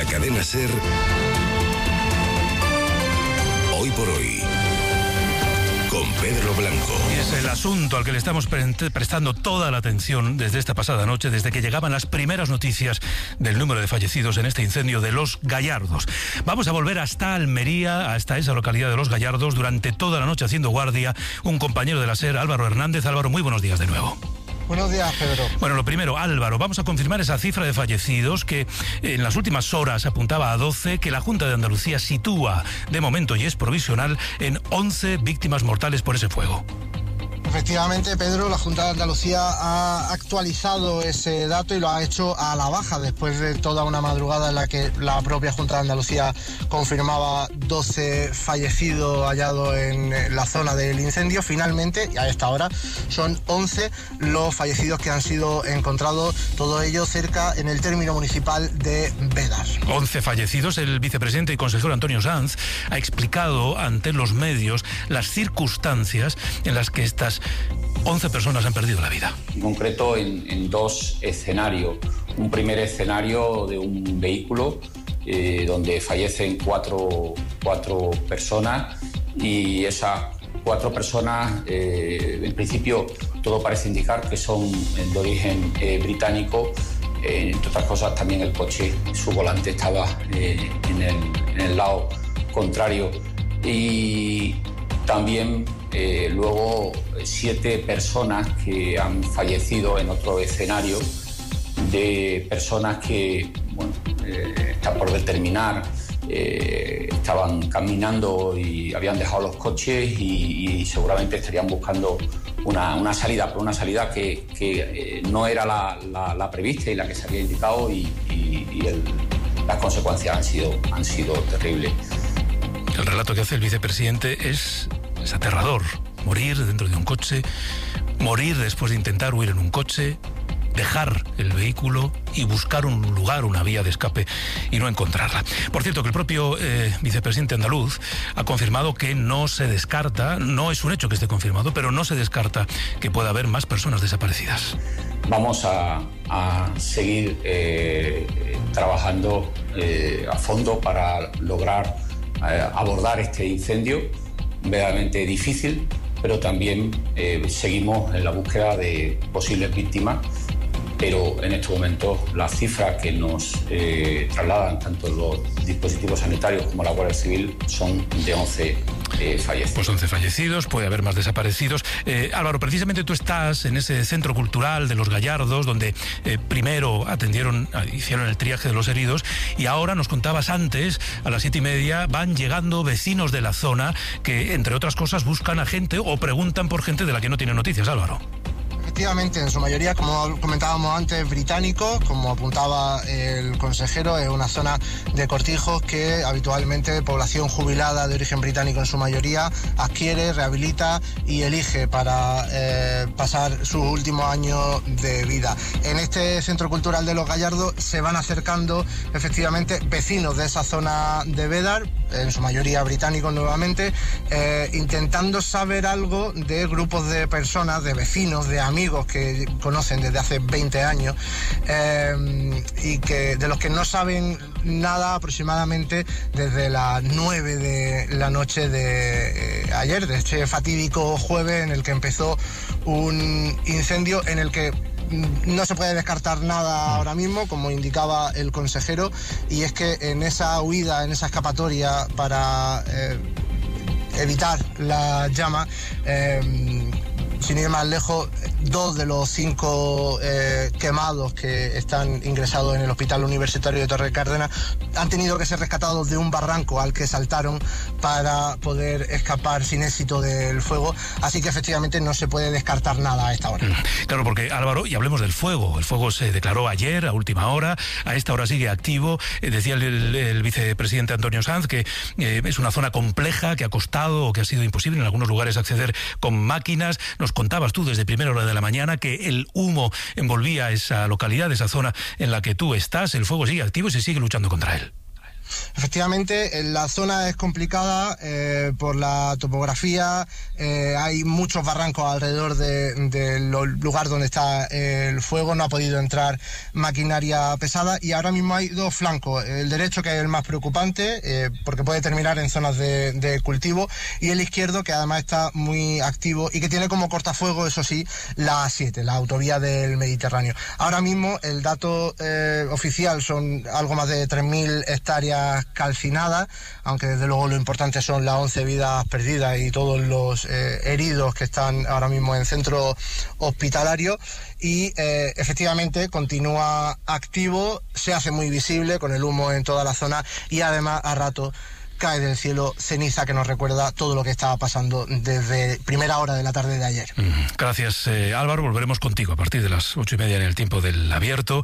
la cadena SER, Hoy por Hoy, con Pedro Blanco. Y es el asunto al que le estamos prestando toda la atención desde esta pasada noche, desde que llegaban las primeras noticias del número de fallecidos en este incendio de Los Gallardos. Vamos a volver hasta Almería, hasta esa localidad de Los Gallardos, durante toda la noche haciendo guardia un compañero de la SER, Álvaro Hernández. Álvaro, muy buenos días de nuevo. Buenos días, Pedro. Bueno, lo primero, Álvaro, vamos a confirmar esa cifra de fallecidos que en las últimas horas apuntaba a 12, que la Junta de Andalucía sitúa de momento, y es provisional, en 11 víctimas mortales por ese fuego. Efectivamente, Pedro, la Junta de Andalucía ha actualizado ese dato y lo ha hecho a la baja después de toda una madrugada en la que la propia Junta de Andalucía confirmaba 12 fallecidos hallados en la zona del incendio. Finalmente, y a esta hora, son 11 los fallecidos que han sido encontrados, todo ello cerca en el término municipal de Bédar. 11 fallecidos. El vicepresidente y consejero Antonio Sanz ha explicado ante los medios las circunstancias en las que estas 11 personas han perdido la vida. En concreto en dos escenarios. Un primer escenario de un vehículo donde fallecen cuatro personas, y esas 4 personas, en principio todo parece indicar que son de origen británico. Entre otras cosas, también el coche, su volante estaba en el lado contrario. Y también luego 7 personas que han fallecido en otro escenario, de personas que, bueno, está por determinar, estaban caminando y habían dejado los coches y seguramente estarían buscando una salida, pero una salida que no era la prevista y la que se había indicado, y las consecuencias han sido terribles. El relato que hace el vicepresidente es aterrador. Morir dentro de un coche, morir después de intentar huir en un coche, dejar el vehículo y buscar un lugar, una vía de escape, y no encontrarla. Por cierto, que el propio vicepresidente andaluz ha confirmado que no se descarta, no es un hecho que esté confirmado, pero no se descarta que pueda haber más personas desaparecidas. Vamos a seguir trabajando a fondo para lograr abordar este incendio, verdaderamente difícil, pero también seguimos en la búsqueda de posibles víctimas, pero en estos momentos las cifras que nos trasladan tanto los dispositivos sanitarios como la Guardia Civil son de 11 fallecidos. Pues 11 fallecidos, puede haber más desaparecidos. Álvaro, precisamente tú estás en ese centro cultural de Los Gallardos, donde primero hicieron el triaje de los heridos, y ahora nos contabas antes, a las 7:30, van llegando vecinos de la zona que, entre otras cosas, buscan a gente o preguntan por gente de la que no tienen noticias, Álvaro. Efectivamente, en su mayoría, como comentábamos antes, británicos, como apuntaba el consejero, es una zona de cortijos que habitualmente población jubilada de origen británico en su mayoría adquiere, rehabilita y elige para pasar sus últimos años de vida. En este centro cultural de Los Gallardos se van acercando efectivamente vecinos de esa zona de Bédar, en su mayoría británicos nuevamente, intentando saber algo de grupos de personas, de vecinos, de amigos que conocen desde hace 20 años y que de los que no saben nada aproximadamente desde las 9 de la noche de ayer, de este fatídico jueves en el que empezó un incendio en el que no se puede descartar nada ahora mismo, como indicaba el consejero, y es que en esa huida, en esa escapatoria para evitar la llama, sin ir más lejos, 2 de los 5 quemados que están ingresados en el Hospital Universitario de Torre Cárdenas han tenido que ser rescatados de un barranco al que saltaron para poder escapar sin éxito del fuego, así que efectivamente no se puede descartar nada a esta hora. Claro, porque Álvaro, y hablemos del fuego. El fuego se declaró ayer a última hora, a esta hora sigue activo. Decía el vicepresidente Antonio Sanz que es una zona compleja, que ha costado o que ha sido imposible en algunos lugares acceder con máquinas. Nos contabas tú desde primera hora de la mañana que el humo envolvía esa localidad, esa zona en la que tú estás. El fuego sigue activo y se sigue luchando contra él. Efectivamente, la zona es complicada por la topografía, hay muchos barrancos alrededor del lugar donde está el fuego, no ha podido entrar maquinaria pesada y ahora mismo hay dos flancos, el derecho, que es el más preocupante porque puede terminar en zonas de cultivo, y el izquierdo, que además está muy activo y que tiene como cortafuego, eso sí, la A7, la autovía del Mediterráneo. Ahora mismo el dato oficial son algo más de 3.000 hectáreas calcinadas, aunque desde luego lo importante son las 11 vidas perdidas y todos los heridos que están ahora mismo en centro hospitalario. Y efectivamente continúa activo, se hace muy visible con el humo en toda la zona y además a rato cae del cielo ceniza que nos recuerda todo lo que estaba pasando desde primera hora de la tarde de ayer. Gracias, Álvaro. Volveremos contigo a partir de las 8:30 en el tiempo del abierto.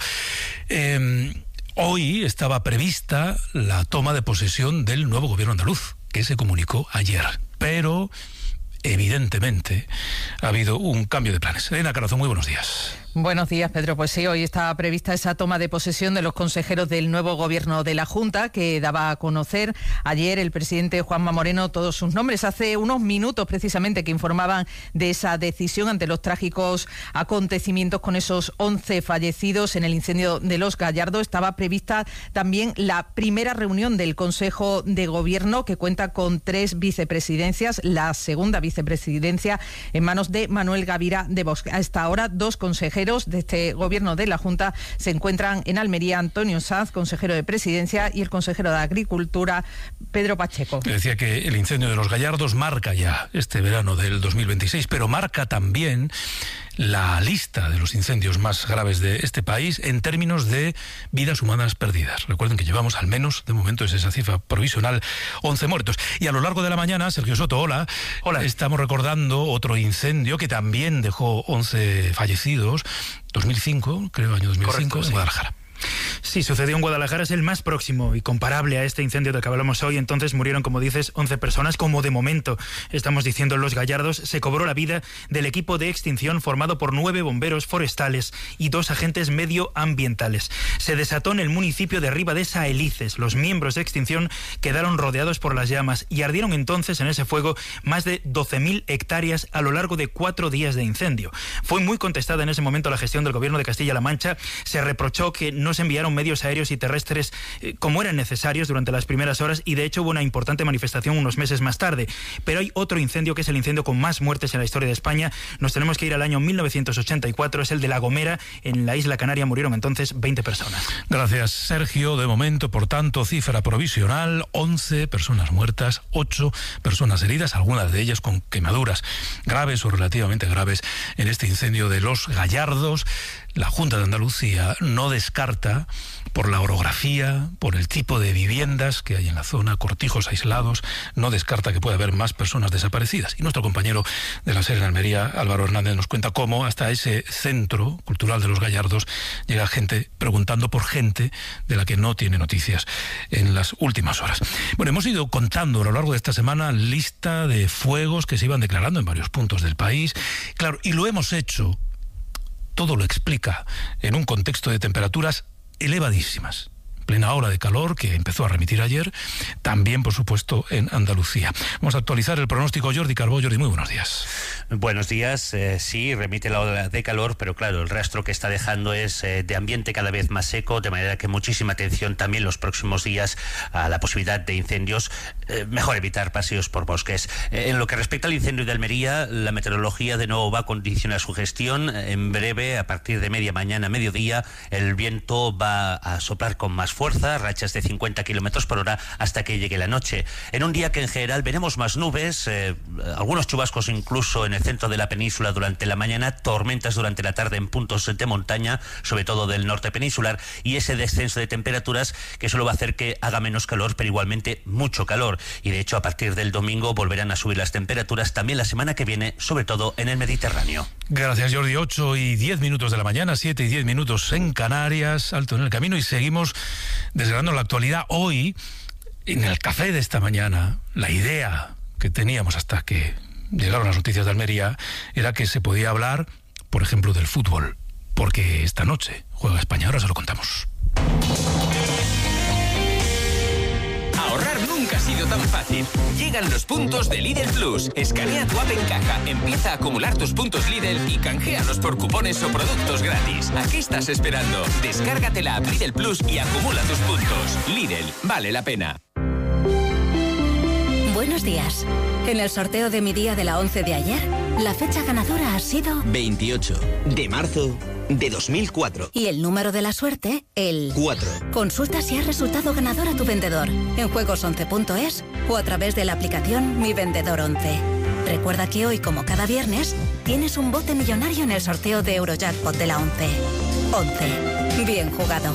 Hoy estaba prevista la toma de posesión del nuevo gobierno andaluz, que se comunicó ayer, pero evidentemente ha habido un cambio de planes. Elena Carazo, muy buenos días. Buenos días, Pedro. Pues sí, hoy está prevista esa toma de posesión de los consejeros del nuevo gobierno de la Junta, que daba a conocer ayer el presidente Juanma Moreno todos sus nombres. Hace unos minutos precisamente que informaban de esa decisión ante los trágicos acontecimientos con esos 11 fallecidos en el incendio de Los Gallardos. Estaba prevista también la primera reunión del Consejo de Gobierno, que cuenta con 3 vicepresidencias, la segunda vicepresidencia en manos de Manuel Gavira de Vox. A esta hora, 2 consejeros de este gobierno de la Junta se encuentran en Almería: Antonio Sanz, consejero de Presidencia, y el consejero de Agricultura, Pedro Pacheco. Decía que el incendio de Los Gallardos marca ya este verano del 2026, pero marca también la lista de los incendios más graves de este país en términos de vidas humanas perdidas. Recuerden que llevamos al menos, de momento es esa cifra provisional, 11 muertos. Y a lo largo de la mañana, Sergio Soto, hola. Estamos recordando otro incendio que también dejó 11 fallecidos, 2005, creo, año 2005, correcto, en Guadalajara. Sí, sucedió en Guadalajara, es el más próximo y comparable a este incendio del que hablamos hoy. Entonces murieron, como dices, 11 personas. Como de momento estamos diciendo en Los Gallardos, se cobró la vida del equipo de extinción formado por 9 bomberos forestales y 2 agentes medioambientales. Se desató en el municipio de Ribadesa-Elices. Los miembros de extinción quedaron rodeados por las llamas y ardieron entonces en ese fuego más de 12.000 hectáreas a lo largo de 4 días de incendio. Fue muy contestada en ese momento la gestión del gobierno de Castilla-La Mancha. Se reprochó que no se enviaron medios aéreos y terrestres como eran necesarios durante las primeras horas, y de hecho hubo una importante manifestación unos meses más tarde. Pero hay otro incendio que es el incendio con más muertes en la historia de España. Nos tenemos que ir al año 1984, es el de La Gomera, en la isla Canaria. Murieron entonces 20 personas. Gracias, Sergio. De momento, por tanto, cifra provisional: 11 personas muertas, 8 personas heridas, algunas de ellas con quemaduras graves o relativamente graves en este incendio de Los Gallardos. La Junta de Andalucía no descarta, por la orografía, por el tipo de viviendas que hay en la zona, cortijos aislados, no descarta que pueda haber más personas desaparecidas. Y nuestro compañero de la SER en Almería, Álvaro Hernández, nos cuenta cómo hasta ese centro cultural de Los Gallardos llega gente preguntando por gente de la que no tiene noticias en las últimas horas. Bueno, hemos ido contando a lo largo de esta semana lista de fuegos que se iban declarando en varios puntos del país. Claro, y lo hemos hecho, todo lo explica, en un contexto de temperaturas elevadísimas. Plena ola de calor que empezó a remitir ayer, también por supuesto en Andalucía. Vamos a actualizar el pronóstico. Jordi Carbó. Jordi, muy buenos días. Buenos días. Sí, remite la ola de calor, pero claro, el rastro que está dejando es de ambiente cada vez más seco, de manera que muchísima atención también los próximos días a la posibilidad de incendios. Mejor evitar paseos por bosques. En lo que respecta al incendio de Almería, la meteorología de nuevo va a condicionar su gestión. En breve, a partir de media mañana, mediodía, el viento va a soplar con más fuerza, rachas de 50 kilómetros por hora hasta que llegue la noche. En un día que en general veremos más nubes, algunos chubascos incluso en el centro de la península durante la mañana, tormentas durante la tarde en puntos de montaña, sobre todo del norte peninsular, y ese descenso de temperaturas que solo va a hacer que haga menos calor, pero igualmente mucho calor. Y de hecho, a partir del domingo volverán a subir las temperaturas también la semana que viene, sobre todo en el Mediterráneo. Gracias, Jordi. 8:10 de la mañana, 7:10 en Canarias, alto en el camino, y seguimos desgranando la actualidad. Hoy, en el café de esta mañana, la idea que teníamos hasta que llegaron las noticias de Almería era que se podía hablar, por ejemplo, del fútbol, porque esta noche juega España. Ahora se lo contamos. tan fácil. Llegan los puntos de Lidl Plus. Escanea tu app en caja, empieza a acumular tus puntos Lidl y canjealos por cupones o productos gratis. ¿A qué estás esperando? Descárgate la app Lidl Plus y acumula tus puntos. Lidl, vale la pena. Buenos días. En el sorteo de mi día de la 11 de ayer, la fecha ganadora ha sido 28 de marzo de 2004. Y el número de la suerte, el 4. Consulta si has resultado ganador a tu vendedor en juegos11.es o a través de la aplicación Mi Vendedor 11. Recuerda que hoy, como cada viernes, tienes un bote millonario en el sorteo de Eurojackpot de la 11. 11. Bien jugado.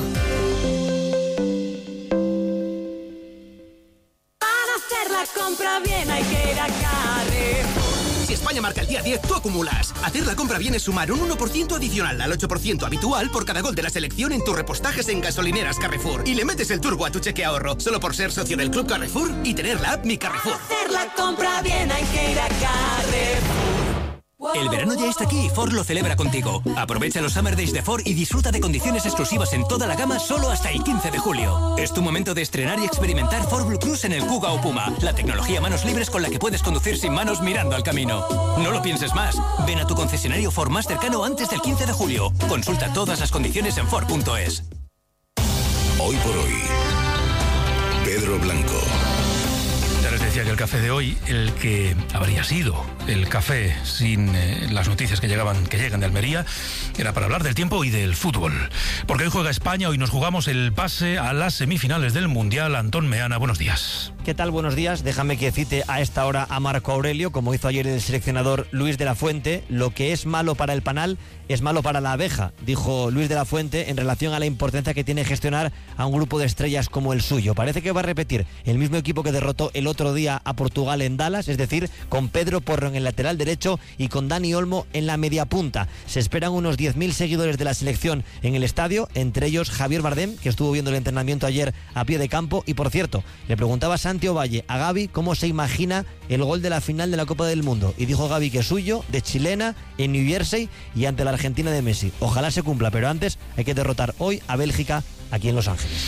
Compra bien, hay que ir a Carrefour. Si España marca el día 10, tú acumulas. Hacer la compra bien es sumar un 1% adicional al 8% habitual por cada gol de la selección en tus repostajes en gasolineras Carrefour. Y le metes el turbo a tu cheque ahorro, solo por ser socio del Club Carrefour y tener la app Mi Carrefour. Hacer la compra bien, hay que ir a Carrefour. El verano ya está aquí y Ford lo celebra contigo. Aprovecha los Summer Days de Ford y disfruta de condiciones exclusivas en toda la gama solo hasta el 15 de julio. Es tu momento de estrenar y experimentar Ford Blue Cruise en el Kuga o Puma, la tecnología manos libres con la que puedes conducir sin manos mirando al camino. No lo pienses más. Ven a tu concesionario Ford más cercano antes del 15 de julio. Consulta todas las condiciones en Ford.es. Hoy por hoy, Pedro Blanco. Ya les decía que el café de hoy, el que habría sido el café sin las noticias que llegan de Almería, era para hablar del tiempo y del fútbol. Porque hoy juega España, hoy nos jugamos el pase a las semifinales del Mundial. Antón Meana, buenos días. ¿Qué tal? Buenos días. Déjame que cite a esta hora a Marco Aurelio, como hizo ayer el seleccionador Luis de la Fuente. Lo que es malo para el panal es malo para la abeja, dijo Luis de la Fuente en relación a la importancia que tiene gestionar a un grupo de estrellas como el suyo. Parece que va a repetir el mismo equipo que derrotó el otro día a Portugal en Dallas, es decir, con Pedro Porro en el lateral derecho y con Dani Olmo en la media punta. Se esperan unos 10.000 seguidores de la selección en el estadio, entre ellos Javier Bardem, que estuvo viendo el entrenamiento ayer a pie de campo. Y por cierto, le preguntaba Santi Ovalle a Gavi cómo se imagina el gol de la final de la Copa del Mundo, y dijo Gavi que es suyo, de chilena, en New Jersey y ante la Argentina de Messi. Ojalá se cumpla, pero antes hay que derrotar hoy a Bélgica aquí en Los Ángeles.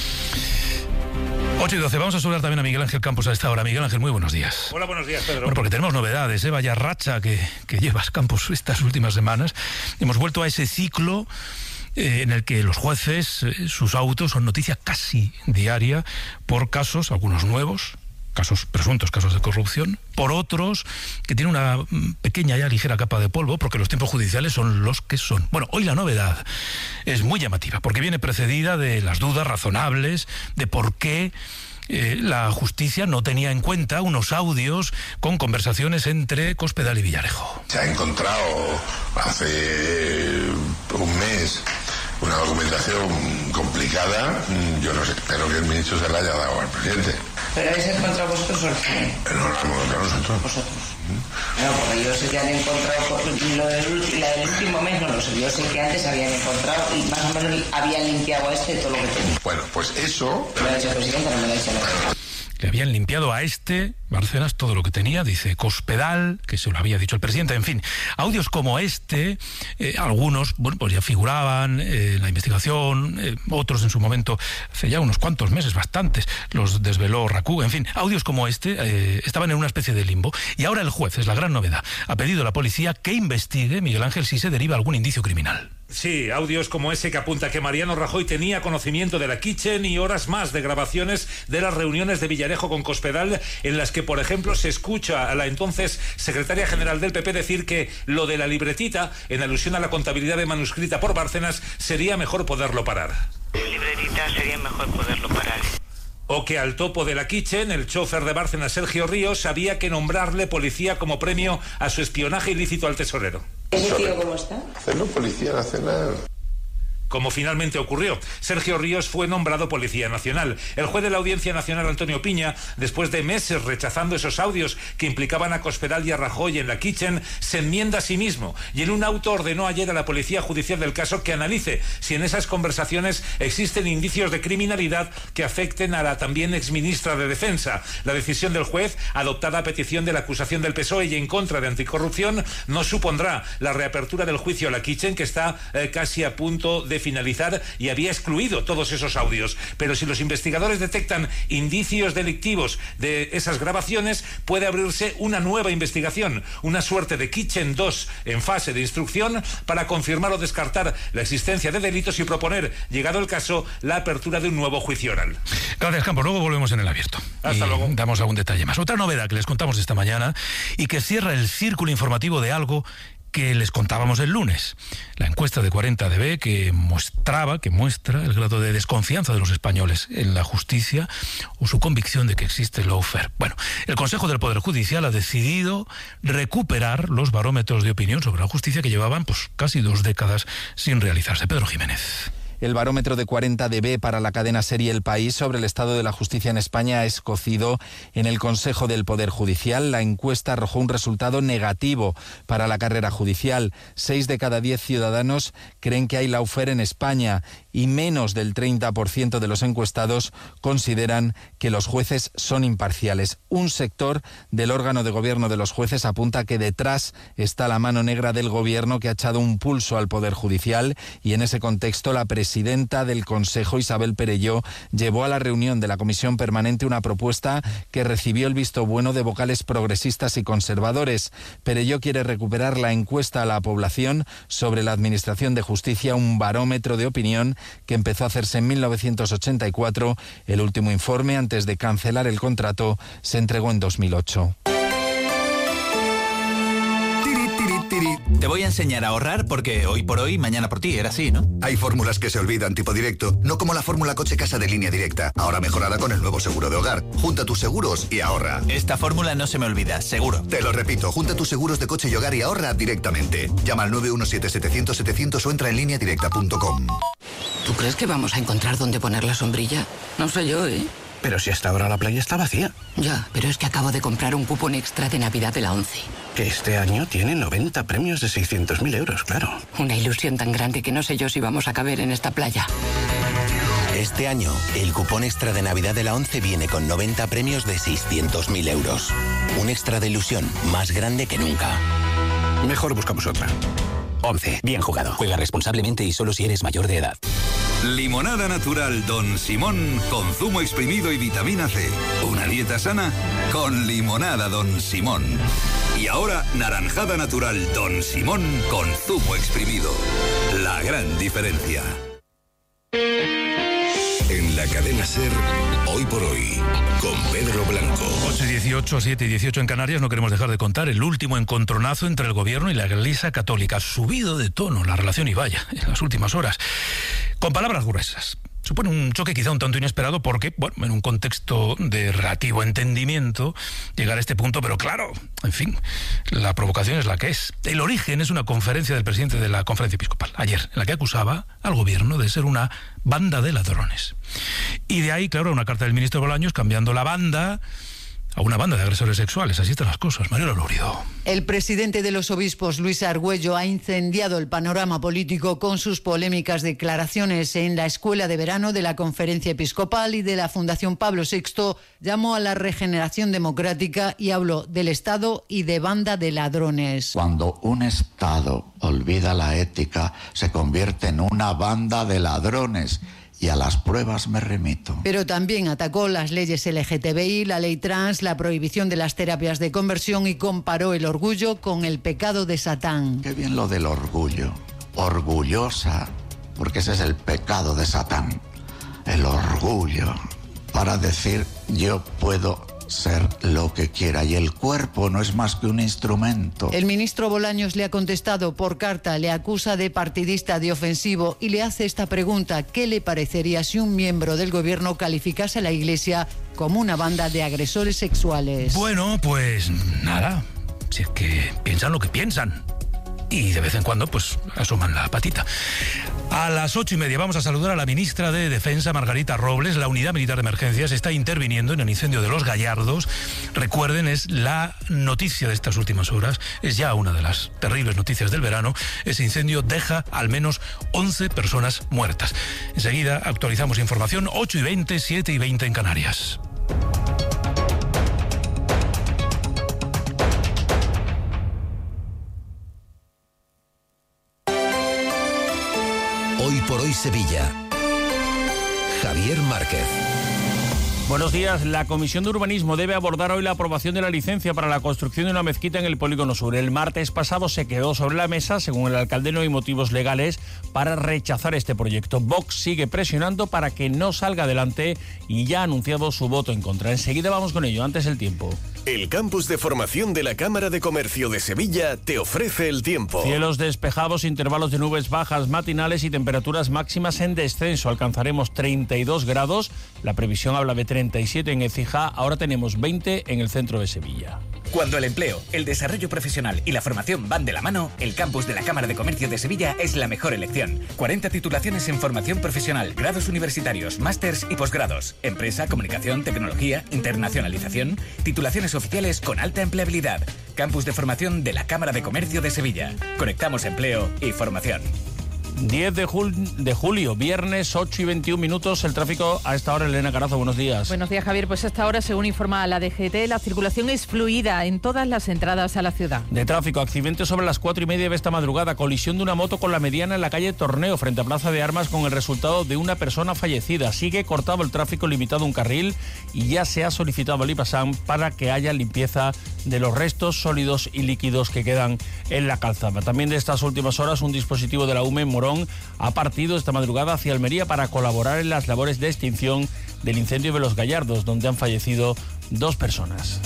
8:12, vamos a saludar también a Miguel Ángel Campos a esta hora. Miguel Ángel, muy buenos días. Hola, buenos días, Pedro. Bueno, porque tenemos novedades, vaya racha que llevas, Campos, estas últimas semanas. Hemos vuelto a ese ciclo en el que los jueces, sus autos son noticia casi diaria por casos, algunos nuevos, presuntos casos de corrupción, por otros que tienen una pequeña ya ligera capa de polvo, porque los tiempos judiciales son los que son. Bueno, hoy la novedad es muy llamativa, porque viene precedida de las dudas razonables de por qué la justicia no tenía en cuenta unos audios con conversaciones entre Cospedal y Villarejo. Se ha encontrado hace un mes una documentación complicada. Yo no sé, espero que el ministro se la haya dado al presidente. ¿Pero habéis encontrado vosotros o qué? No la hemos encontrado nosotros. ¿Vosotros? No, porque yo sé que han encontrado la del último mes, no lo sé. Yo sé que antes habían encontrado y más o menos habían limpiado a todo lo que tenía. Bueno, pues eso... Me lo ha dicho el presidente, no me lo ha dicho nada. Le habían limpiado a Bárcenas, todo lo que tenía, dice Cospedal, que se lo había dicho el presidente. En fin, audios como algunos, bueno, pues ya figuraban en la investigación, otros en su momento, hace ya unos cuantos meses, bastantes, los desveló RACU. En fin, audios como estaban en una especie de limbo. Y ahora el juez, es la gran novedad, ha pedido a la policía que investigue, Miguel Ángel, si se deriva algún indicio criminal. Sí, audios como ese que apunta que Mariano Rajoy tenía conocimiento de la Kitchen y horas más de grabaciones de las reuniones de Villarejo con Cospedal, en las que, por ejemplo, se escucha a la entonces secretaria general del PP decir que lo de la libretita, en alusión a la contabilidad de manuscrita por Bárcenas, sería mejor poderlo parar. Libretita sería mejor poderlo parar. O que al topo de la Kitchen, el chofer de Bárcenas, Sergio Ríos, había que nombrarle policía como premio a su espionaje ilícito al tesorero. ¿Ese tío cómo está? Hacerlo Policía Nacional. Como finalmente ocurrió, Sergio Ríos fue nombrado Policía Nacional. El juez de la Audiencia Nacional, Antonio Piña, después de meses rechazando esos audios que implicaban a Cospedal y a Rajoy en la Kitchen, se enmienda a sí mismo y en un auto ordenó ayer a la Policía Judicial del caso que analice si en esas conversaciones existen indicios de criminalidad que afecten a la también exministra de Defensa. La decisión del juez, adoptada a petición de la acusación del PSOE y en contra de Anticorrupción, no supondrá la reapertura del juicio a la Kitchen, que está casi a punto de de finalizar y había excluido todos esos audios. Pero si los investigadores detectan indicios delictivos de esas grabaciones, puede abrirse una nueva investigación, una suerte de Kitchen 2 en fase de instrucción para confirmar o descartar la existencia de delitos y proponer, llegado el caso, la apertura de un nuevo juicio oral. Gracias, Campos. Luego volvemos en el abierto. Hasta luego. Damos algún detalle más. Otra novedad que les contamos esta mañana y que cierra el círculo informativo de algo que les contábamos el lunes. La encuesta de 40dB que muestra el grado de desconfianza de los españoles en la justicia o su convicción de que existe lawfare. Bueno, el Consejo del Poder Judicial ha decidido recuperar los barómetros de opinión sobre la justicia que llevaban casi 2 décadas sin realizarse. Pedro Jiménez. El barómetro de 40dB para la cadena serie El País sobre el estado de la justicia en España ha escocido en el Consejo del Poder Judicial. La encuesta arrojó un resultado negativo para la carrera judicial. 6 de cada 10 ciudadanos creen que hay lawfare en España y menos del 30% de los encuestados consideran que los jueces son imparciales. Un sector del órgano de gobierno de los jueces apunta que detrás está la mano negra del gobierno que ha echado un pulso al Poder Judicial y en ese contexto la presidenta del Consejo, Isabel Perelló, llevó a la reunión de la Comisión Permanente una propuesta que recibió el visto bueno de vocales progresistas y conservadores. Perelló quiere recuperar la encuesta a la población sobre la Administración de Justicia, un barómetro de opinión que empezó a hacerse en 1984. El último informe, antes de cancelar el contrato, se entregó en 2008. Te voy a enseñar a ahorrar porque hoy por hoy, mañana por ti, era así, ¿no? Hay fórmulas que se olvidan, tipo directo, no como la fórmula coche-casa de Línea Directa, ahora mejorada con el nuevo seguro de hogar. Junta tus seguros y ahorra. Esta fórmula no se me olvida, seguro. Te lo repito, junta tus seguros de coche y hogar y ahorra directamente. Llama al 917-700-700 o entra en lineadirecta.com. ¿Tú crees que vamos a encontrar dónde poner la sombrilla? No sé yo, ¿eh? Pero si hasta ahora la playa está vacía. Ya, pero es que acabo de comprar un cupón extra de Navidad de la ONCE. Que este año tiene 90 premios de 600.000 euros, claro. Una ilusión tan grande que no sé yo si vamos a caber en esta playa. Este año, el cupón extra de Navidad de la ONCE viene con 90 premios de 600.000 euros. Un extra de ilusión más grande que nunca. Mejor buscamos otra. ONCE. Bien jugado. Juega responsablemente y solo si eres mayor de edad. Limonada natural Don Simón con zumo exprimido y vitamina C. Una dieta sana con limonada Don Simón. Y ahora naranjada natural Don Simón con zumo exprimido. La gran diferencia. En la cadena SER, Hoy por Hoy, con Pedro Blanco. 8:18, 7:18 en Canarias. No queremos dejar de contar el último encontronazo entre el gobierno y la Iglesia Católica. Ha subido de tono la relación y vaya, en las últimas horas. Con palabras gruesas. Supone un choque quizá un tanto inesperado porque, bueno, en un contexto de relativo entendimiento, llegar a este punto, pero claro, en fin, la provocación es la que es. El origen es una conferencia del presidente de la Conferencia Episcopal, ayer, en la que acusaba al gobierno de ser una banda de ladrones. Y de ahí, claro, una carta del ministro Bolaños cambiando la banda a una banda de agresores sexuales. Así están las cosas. María Lórido. El presidente de los obispos, Luis Argüello, ha incendiado el panorama político con sus polémicas declaraciones en la escuela de verano de la Conferencia Episcopal y de la Fundación Pablo VI. Llamó a la regeneración democrática y habló del Estado y de banda de ladrones. Cuando un Estado olvida la ética, se convierte en una banda de ladrones. Y a las pruebas me remito. Pero también atacó las leyes LGTBI, la ley trans, la prohibición de las terapias de conversión y comparó el orgullo con el pecado de Satán. Qué bien lo del orgullo. Orgullosa, porque ese es el pecado de Satán. El orgullo, para decir yo puedo ser lo que quiera y el cuerpo no es más que un instrumento. El ministro Bolaños le ha contestado por carta, le acusa de partidista, de ofensivo y le hace esta pregunta: ¿qué le parecería si un miembro del gobierno calificase a la Iglesia como una banda de agresores sexuales? Bueno, pues nada, si es que piensan lo que piensan y de vez en cuando pues asoman la patita. A las 8:30 vamos a saludar a la ministra de Defensa, Margarita Robles. La Unidad Militar de Emergencias está interviniendo en el incendio de Los Gallardos. Recuerden, es la noticia de estas últimas horas, es ya una de las terribles noticias del verano. Ese incendio deja al menos 11 personas muertas. Enseguida actualizamos información. 8:20, 7:20 en Canarias. Hoy por Hoy Sevilla. Javier Márquez. Buenos días. La Comisión de Urbanismo debe abordar hoy la aprobación de la licencia para la construcción de una mezquita en el Polígono Sur. El martes pasado se quedó sobre la mesa. Según el alcalde, no hay motivos legales para rechazar este proyecto. Vox sigue presionando para que no salga adelante y ya ha anunciado su voto en contra. Enseguida vamos con ello. Antes el tiempo. El campus de formación de la Cámara de Comercio de Sevilla te ofrece el tiempo. Cielos despejados, intervalos de nubes bajas matinales y temperaturas máximas en descenso. Alcanzaremos 32 grados. La previsión habla de 37 en Écija. Ahora tenemos 20 en el centro de Sevilla. Cuando el empleo, el desarrollo profesional y la formación van de la mano, el campus de la Cámara de Comercio de Sevilla es la mejor elección. 40 titulaciones en formación profesional, grados universitarios, másters y posgrados. Empresa, comunicación, tecnología, internacionalización. Titulaciones oficiales con alta empleabilidad. Campus de formación de la Cámara de Comercio de Sevilla. Conectamos empleo y formación. 10 de julio, viernes, 8 y 21 minutos. El tráfico a esta hora. Elena Carazo, buenos días. Buenos días, Javier. Pues a esta hora, según informa la DGT, la circulación es fluida en todas las entradas a la ciudad. De tráfico, accidente sobre las 4:30 de esta madrugada. Colisión de una moto con la mediana en la calle Torneo, frente a Plaza de Armas, con el resultado de una persona fallecida. Sigue cortado el tráfico, limitado un carril, y ya se ha solicitado al IPASAM para que haya limpieza de los restos sólidos y líquidos que quedan en la calzada. También de estas últimas horas, un dispositivo de la UME en Morón ha partido esta madrugada hacia Almería para colaborar en las labores de extinción del incendio de Los Gallardos, donde han fallecido 2 personas.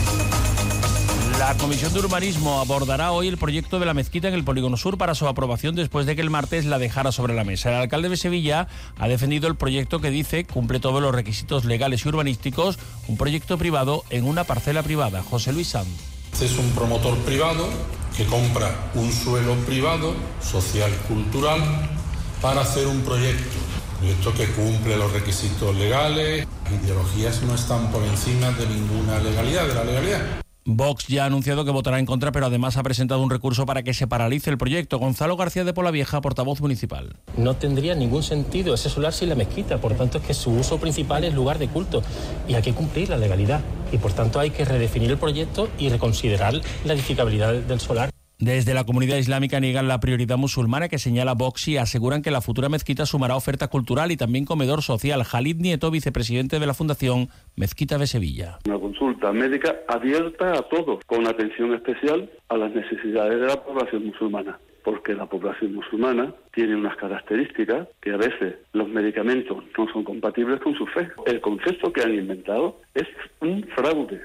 La Comisión de Urbanismo abordará hoy el proyecto de la mezquita en el Polígono Sur para su aprobación después de que el martes la dejara sobre la mesa. El alcalde de Sevilla ha defendido el proyecto que dice cumple todos los requisitos legales y urbanísticos, un proyecto privado en una parcela privada. José Luis Sanz. Este es un promotor privado que compra un suelo privado, social, cultural, para hacer un proyecto que cumple los requisitos legales. Las ideologías no están por encima de ninguna legalidad, de la legalidad. Vox ya ha anunciado que votará en contra, pero además ha presentado un recurso para que se paralice el proyecto. Gonzalo García de Polavieja, portavoz municipal. No tendría ningún sentido ese solar sin la mezquita, por tanto es que su uso principal es lugar de culto y hay que cumplir la legalidad y por tanto hay que redefinir el proyecto y reconsiderar la edificabilidad del solar. Desde la comunidad islámica niegan la prioridad musulmana que señala Vox y aseguran que la futura mezquita sumará oferta cultural y también comedor social. Jalid Nieto, vicepresidente de la Fundación Mezquita de Sevilla. Una consulta médica abierta a todos, con atención especial a las necesidades de la población musulmana, porque la población musulmana tiene unas características que a veces los medicamentos no son compatibles con su fe. El concepto que han inventado es un fraude.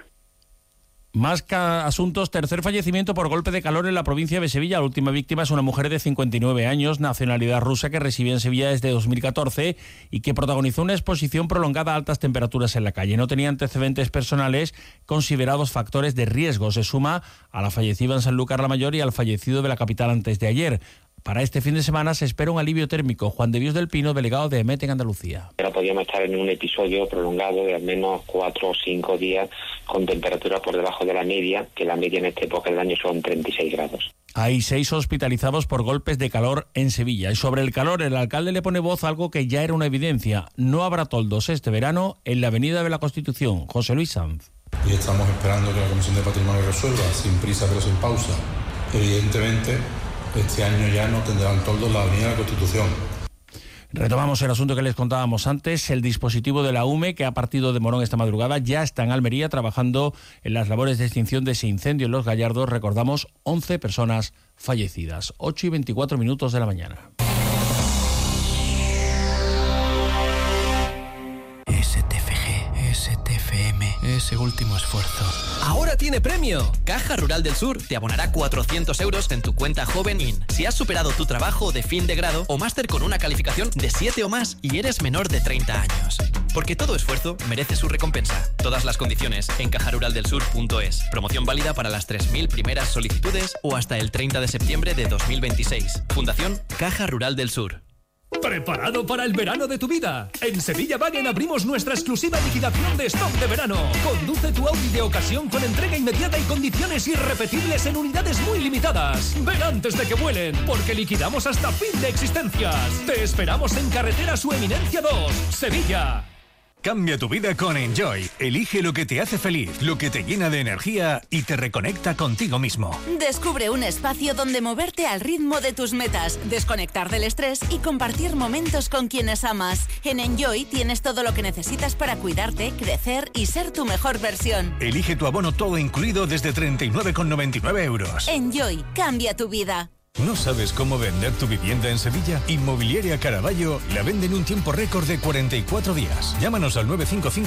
Más asuntos. Tercer fallecimiento por golpe de calor en la provincia de Sevilla. La última víctima es una mujer de 59 años, nacionalidad rusa, que residía en Sevilla desde 2014 y que protagonizó una exposición prolongada a altas temperaturas en la calle. No tenía antecedentes personales considerados factores de riesgo. Se suma a la fallecida en Sanlúcar la Mayor y al fallecido de la capital antes de ayer. Para este fin de semana se espera un alivio térmico. Juan de Dios del Pino, delegado de EMET en Andalucía. Ahora podríamos estar en un episodio prolongado de al menos 4 o 5 días con temperaturas por debajo de la media, que la media en esta época del año son 36 grados. Hay 6 hospitalizados por golpes de calor en Sevilla. Y sobre el calor, el alcalde le pone voz a algo que ya era una evidencia. No habrá toldos este verano en la Avenida de la Constitución. José Luis Sanz. Y estamos esperando que la Comisión de Patrimonio resuelva, sin prisa pero sin pausa. Evidentemente, este año ya no tendrán toldos la Avenida de la Constitución. Retomamos el asunto que les contábamos antes. El dispositivo de la UME, que ha partido de Morón esta madrugada, ya está en Almería trabajando en las labores de extinción de ese incendio en Los Gallardos. Recordamos, 11 personas fallecidas. 8 y 24 minutos de la mañana. STFM, ese último esfuerzo. Ahora tiene premio. Caja Rural del Sur te abonará 400 euros en tu cuenta Joven In si has superado tu trabajo de fin de grado o máster con una calificación de 7 o más y eres menor de 30 años. Porque todo esfuerzo merece su recompensa. Todas las condiciones en cajaruraldelsur.es. Promoción válida para las 3.000 primeras solicitudes o hasta el 30 de septiembre de 2026. Fundación Caja Rural del Sur. ¿Preparado para el verano de tu vida? En Sevilla Wagen abrimos nuestra exclusiva liquidación de stock de verano. Conduce tu Audi de ocasión con entrega inmediata y condiciones irrepetibles en unidades muy limitadas. Ven antes de que vuelen, porque liquidamos hasta fin de existencias. Te esperamos en Carretera Su Eminencia 2, Sevilla. Cambia tu vida con Enjoy. Elige lo que te hace feliz, lo que te llena de energía y te reconecta contigo mismo. Descubre un espacio donde moverte al ritmo de tus metas, desconectar del estrés y compartir momentos con quienes amas. En Enjoy tienes todo lo que necesitas para cuidarte, crecer y ser tu mejor versión. Elige tu abono todo incluido desde 39,99 euros. Enjoy, cambia tu vida. ¿No sabes cómo vender tu vivienda en Sevilla? Inmobiliaria Caraballo la vende en un tiempo récord de 44 días. Llámanos al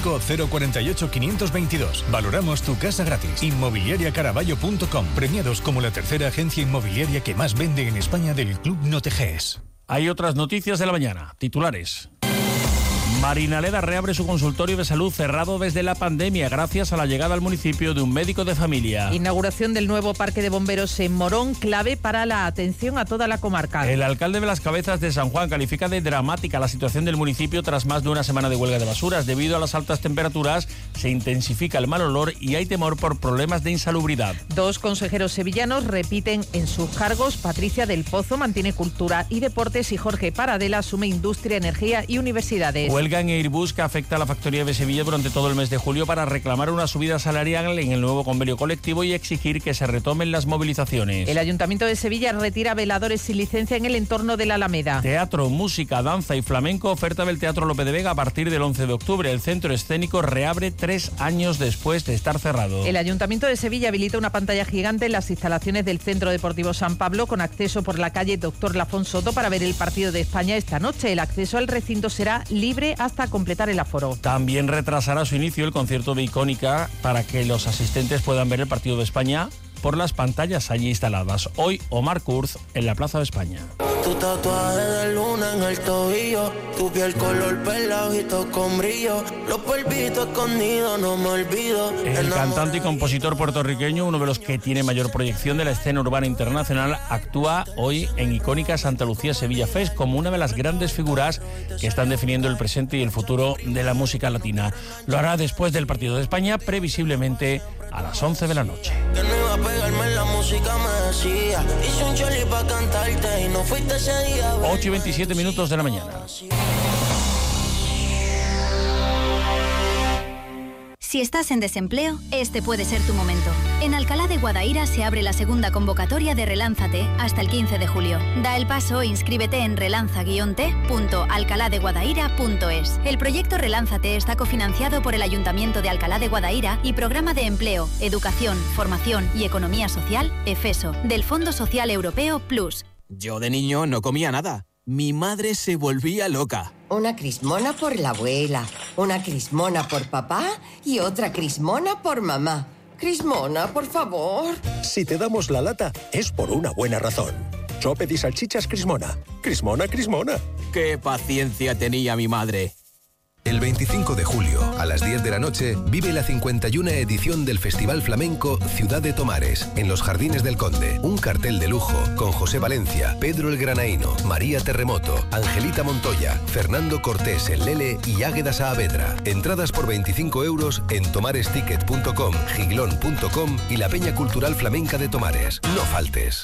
955-048-522. Valoramos tu casa gratis. Inmobiliariacaraballo.com. Premiados como la tercera agencia inmobiliaria que más vende en España del Club Noteges. Hay otras noticias de la mañana. Titulares. Marinaleda reabre su consultorio de salud cerrado desde la pandemia gracias a la llegada al municipio de un médico de familia. Inauguración del nuevo parque de bomberos en Morón, clave para la atención a toda la comarca. El alcalde de Las Cabezas de San Juan califica de dramática la situación del municipio tras más de una semana de huelga de basuras. Debido a las altas temperaturas se intensifica el mal olor y hay temor por problemas de insalubridad. 2 consejeros sevillanos repiten en sus cargos. Patricia del Pozo mantiene cultura y deportes y Jorge Paradela asume industria, energía y universidades. Huelga en Airbus que afecta a la factoría de Sevilla durante todo el mes de julio para reclamar una subida salarial en el nuevo convenio colectivo y exigir que se retomen las movilizaciones. El Ayuntamiento de Sevilla retira veladores sin licencia en el entorno de la Alameda. Teatro, música, danza y flamenco, oferta del Teatro Lope de Vega a partir del 11 de octubre. El centro escénico reabre 3 años después de estar cerrado. El Ayuntamiento de Sevilla habilita una pantalla gigante en las instalaciones del Centro Deportivo San Pablo con acceso por la calle Doctor Lafón Soto para ver el partido de España esta noche. El acceso al recinto será libre hasta completar el aforo. También retrasará su inicio el concierto de Icónica para que los asistentes puedan ver el partido de España por las pantallas allí instaladas. Hoy Omar Kurz en la Plaza de España. Tu tatuaje de luna en el tobillo, tu piel color peladito con brillo, los polvitos escondidos no me olvido. El cantante y compositor puertorriqueño, uno de los que tiene mayor proyección de la escena urbana internacional, actúa hoy en Icónica Santa Lucía Sevilla Fest como una de las grandes figuras que están definiendo el presente y el futuro de la música latina. Lo hará después del partido de España, previsiblemente a las 11 de la noche. Que no iba a pegarme la música, me decía. Hice un choli pa' cantarte y no fuiste ese día. 8:27 de la mañana. Si estás en desempleo, este puede ser tu momento. En Alcalá de Guadaira se abre la segunda convocatoria de Relánzate hasta el 15 de julio. Da el paso e inscríbete en relanza-t.alcaladeguadaira.es. El proyecto Relánzate está cofinanciado por el Ayuntamiento de Alcalá de Guadaira y Programa de Empleo, Educación, Formación y Economía Social, EFESO, del Fondo Social Europeo Plus. Yo de niño no comía nada. Mi madre se volvía loca. Una crismona por la abuela, una crismona por papá y otra crismona por mamá. Crismona, por favor. Si te damos la lata, es por una buena razón. Yo pedí salchichas Crismona. Crismona, Crismona. ¡Qué paciencia tenía mi madre! El 25 de julio, a las 10 de la noche, vive la 51 edición del Festival Flamenco Ciudad de Tomares, en los Jardines del Conde. Un cartel de lujo con José Valencia, Pedro el Granaíno, María Terremoto, Angelita Montoya, Fernando Cortés el Lele y Águeda Saavedra. Entradas por 25 euros en tomaresticket.com, giglón.com y la Peña Cultural Flamenca de Tomares. No faltes.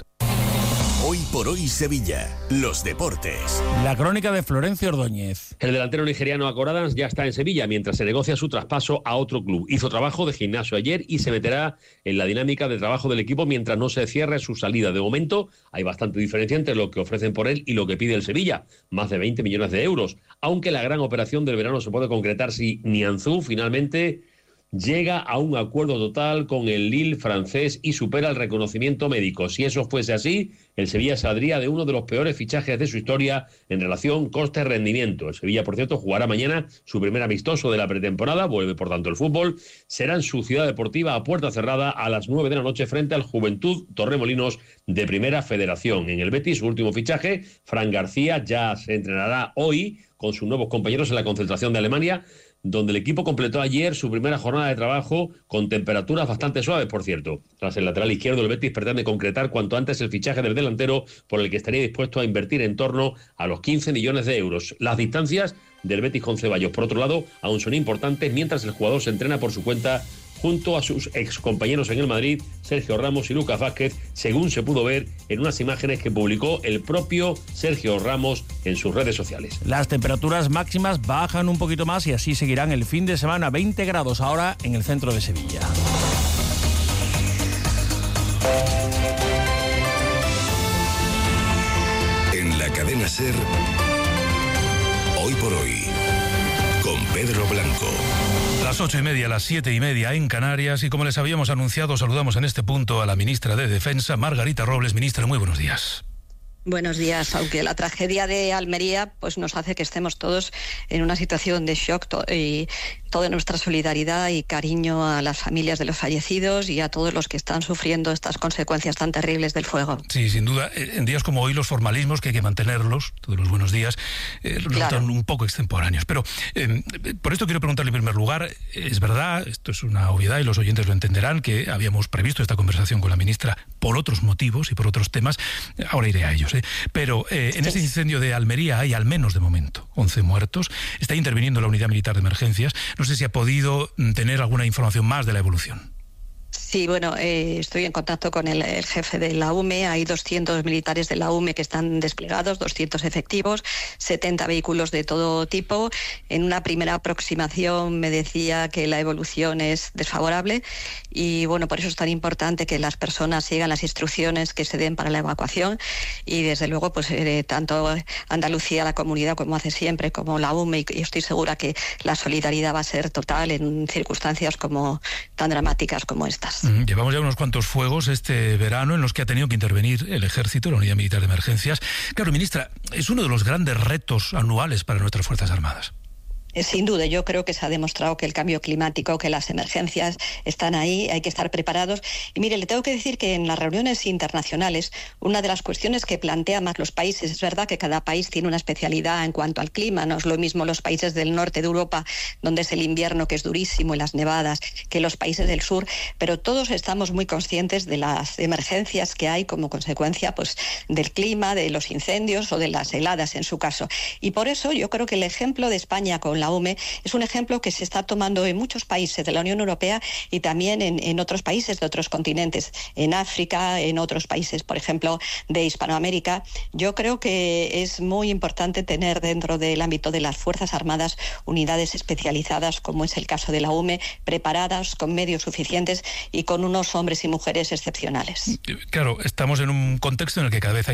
Hoy por hoy Sevilla, los deportes. La crónica de Florencio Ordóñez. El delantero nigeriano Akoradans ya está en Sevilla mientras se negocia su traspaso a otro club. Hizo trabajo de gimnasio ayer y se meterá en la dinámica de trabajo del equipo mientras no se cierre su salida. De momento hay bastante diferencia entre lo que ofrecen por él y lo que pide el Sevilla, más de 20 millones de euros. Aunque la gran operación del verano se puede concretar si Nianzou finalmente llega a un acuerdo total con el Lille francés y supera el reconocimiento médico. Si eso fuese así, el Sevilla saldría de uno de los peores fichajes de su historia en relación coste-rendimiento. El Sevilla, por cierto, jugará mañana su primer amistoso de la pretemporada, vuelve por tanto el fútbol, será en su ciudad deportiva a puerta cerrada a las 9 de la noche frente al Juventud Torremolinos de Primera Federación. En el Betis, su último fichaje, Fran García, ya se entrenará hoy con sus nuevos compañeros en la concentración de Alemania, donde el equipo completó ayer su primera jornada de trabajo con temperaturas bastante suaves, por cierto. Tras el lateral izquierdo, el Betis pretende concretar cuanto antes el fichaje del delantero, por el que estaría dispuesto a invertir en torno a los 15 millones de euros. Las distancias del Betis con Ceballos, por otro lado, aún son importantes, mientras el jugador se entrena por su cuenta junto a sus excompañeros en el Madrid, Sergio Ramos y Lucas Vázquez, según se pudo ver en unas imágenes que publicó el propio Sergio Ramos en sus redes sociales. Las temperaturas máximas bajan un poquito más y así seguirán el fin de semana. 20 grados ahora en el centro de Sevilla. En la cadena SER, Hoy por Hoy, con Pedro Blanco. Las 8:30, las 7:30 en Canarias, y como les habíamos anunciado, saludamos en este punto a la ministra de Defensa, Margarita Robles. Ministra, muy buenos días. Buenos días. Aunque la tragedia de Almería pues nos hace que estemos todos en una situación de shock y toda nuestra solidaridad y cariño a las familias de los fallecidos y a todos los que están sufriendo estas consecuencias tan terribles del fuego. Sí, sin duda. En días como hoy los formalismos, que hay que mantenerlos, todos los buenos días, resultan un poco extemporáneos. Pero por esto quiero preguntarle en primer lugar, es verdad, esto es una obviedad y los oyentes lo entenderán, que habíamos previsto esta conversación con la ministra por otros motivos y por otros temas. Ahora iré a ellos. Pero en este incendio de Almería hay al menos de momento 11 muertos. Está interviniendo la Unidad Militar de Emergencias. No sé si ha podido tener alguna información más de la evolución. Sí, bueno, estoy en contacto con el jefe de la UME. Hay 200 militares de la UME que están desplegados, 200 efectivos, 70 vehículos de todo tipo. En una primera aproximación me decía que la evolución es desfavorable y, bueno, por eso es tan importante que las personas sigan las instrucciones que se den para la evacuación y, desde luego, pues tanto Andalucía, la comunidad, como hace siempre, como la UME, y estoy segura que la solidaridad va a ser total en circunstancias como tan dramáticas como estas. Llevamos ya unos cuantos fuegos este verano en los que ha tenido que intervenir el Ejército, la Unidad Militar de Emergencias. Claro, ministra, es uno de los grandes retos anuales para nuestras Fuerzas Armadas. Sin duda, yo creo que se ha demostrado que el cambio climático, que las emergencias están ahí, hay que estar preparados. Y mire, le tengo que decir que en las reuniones internacionales, una de las cuestiones que plantean más los países, es verdad que cada país tiene una especialidad en cuanto al clima, no es lo mismo los países del norte de Europa, donde es el invierno que es durísimo y las nevadas, que los países del sur, pero todos estamos muy conscientes de las emergencias que hay como consecuencia pues del clima, de los incendios o de las heladas en su caso. Y por eso yo creo que el ejemplo de España con la UME es un ejemplo que se está tomando en muchos países de la Unión Europea y también en otros países de otros continentes, en África, en otros países, por ejemplo, de Hispanoamérica. Yo creo que es muy importante tener dentro del ámbito de las Fuerzas Armadas unidades especializadas, como es el caso de la UME, preparadas, con medios suficientes y con unos hombres y mujeres excepcionales. Claro, estamos en un contexto en el que cada vez hay